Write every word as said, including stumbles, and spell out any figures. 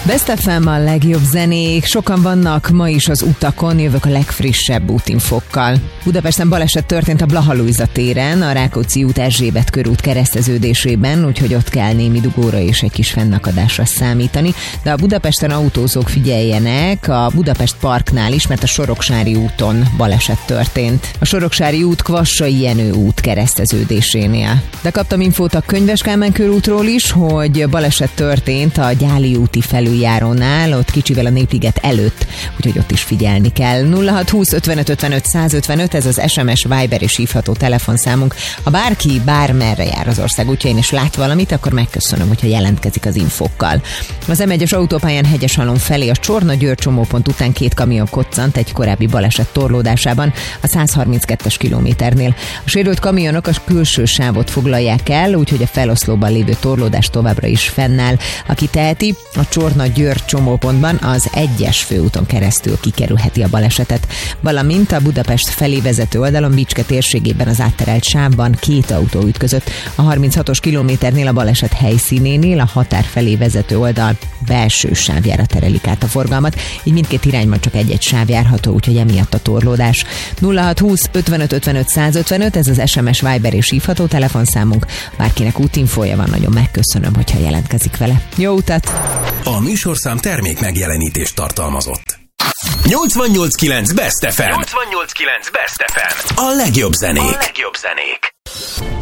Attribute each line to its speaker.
Speaker 1: Best ef em a legjobb zenék, sokan vannak ma is az utakon, jövök a legfrissebb útinfokkal. Budapesten baleset történt a Blaha Lujza téren, a Rákóczi út Erzsébet körút kereszteződésében, úgyhogy ott kell némi dugóra és egy kis fennakadásra számítani. De a Budapesten autózók figyeljenek, a Budapest Parknál is, mert a Soroksári úton baleset történt. A Soroksári út Kvassai Jenő út kereszteződésénél. De kaptam infót a Könyves Kálmán körútról is, hogy baleset történt a Gyáli úti felüljárónál, ott kicsivel a Népliget előtt, úgyhogy ott is figyelni kell. nulla hat húsz ötvenöt ötvenöt százötvenöt, ez az es em es, Viber és hívható telefonszámunk. Ha bárki bármerre jár az ország útjain és lát valamit, akkor megköszönöm, hogyha jelentkezik az infókkal. Az em egyes autópályán Hegyeshalom felé a Csorna-Győr csomópont után két kamion koccant egy korábbi baleset torlódásában a száz harminckettes kilométernél. A sérült kamionok a külső sávot foglalják el, úgyhogy a feloszlóban lévő torlódás továbbra is fennáll. Aki teheti, a Csorna-Győr csomópontban az egyes főúton keresztül kikerülheti a balesetet, valamint a Budapest felé vezető oldalon Bicske térségében az átterelt sávban két autó ütközött. A harminchatos kilométernél a baleset helyszínénél a határ felé vezető oldal belső sávjára terelik át a forgalmat, így mindkét irányban csak egy-egy sáv járható, úgyhogy emiatt a torlódás. nulla hat húsz ötvenöt ötvenöt százötvenöt, ez az es em es, Viber és hívható telefonszámunk. Bárkinek útinfója van, nagyon megköszönöm, hogyha jelentkezik vele. Jó utat!
Speaker 2: A műsorszám termék megjelenítést tartalmazott. nyolcvannyolc kilenc Best ef em.
Speaker 3: nyolcvannyolc kilenc Best ef em.
Speaker 2: A legjobb zenék.
Speaker 3: A legjobb zenék.